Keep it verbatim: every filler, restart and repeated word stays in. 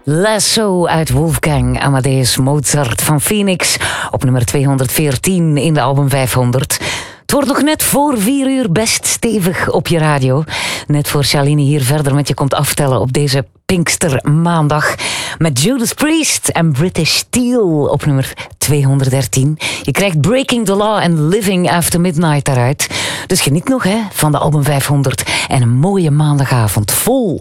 Lasso uit Wolfgang Amadeus Mozart van Phoenix op nummer tweehonderdveertien in de album vijfhonderd. Het wordt nog net voor vier uur best stevig op je radio. Net voor Shaline hier verder met je komt aftellen op deze Pinkstermaandag. Met Judas Priest en British Steel op nummer tweehonderddertien. Je krijgt Breaking the Law en Living After Midnight daaruit. Dus geniet nog hè, van de album vijfhonderd en een mooie maandagavond vol